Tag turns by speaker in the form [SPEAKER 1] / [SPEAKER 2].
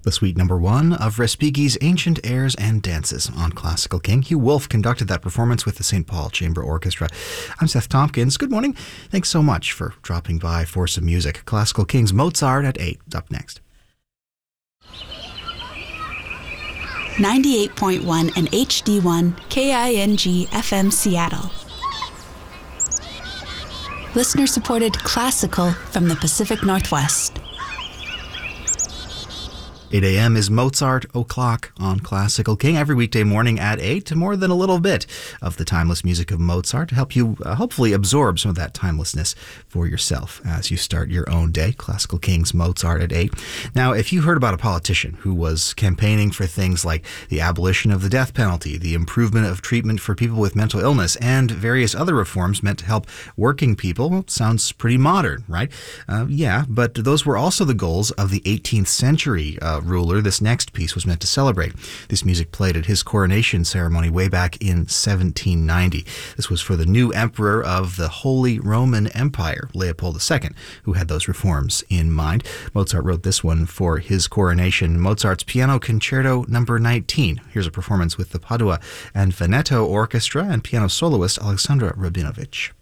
[SPEAKER 1] The suite number 1 of Respighi's Ancient Airs and Dances on Classical King. Hugh Wolf conducted that performance with the St. Paul Chamber Orchestra. I'm Seth Tompkins. Good morning. Thanks so much for dropping by for some music. Classical King's Mozart at 8 up next.
[SPEAKER 2] 98.1 and HD1 KING FM Seattle. Listener-supported classical from the Pacific Northwest.
[SPEAKER 1] 8 a.m. is Mozart O'Clock on Classical King every weekday morning at 8. More than a little bit of the timeless music of Mozart to help you hopefully absorb some of that timelessness for yourself as you start your own day. Classical King's Mozart at 8. Now, if you heard about a politician who was campaigning for things like the abolition of the death penalty, the improvement of treatment for people with mental illness, and various other reforms meant to help working people, well, sounds pretty modern, right? Yeah, but those were also the goals of the 18th century ruler this next piece was meant to celebrate. This music played at his coronation ceremony way back in 1790. This was for the new emperor of the Holy Roman Empire, Leopold II, who had those reforms in mind. Mozart wrote this one for his coronation, Mozart's Piano Concerto No. 19. Here's a performance with the Padua and Veneto Orchestra and piano soloist Alexandra Rabinovich.